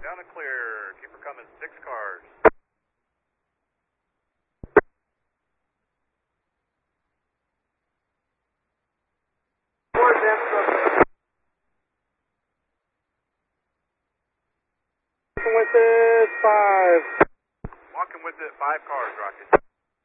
Down and clear. Keep her coming. 6 cars. With it, 5. Walking with it, 5 cars, Rocket.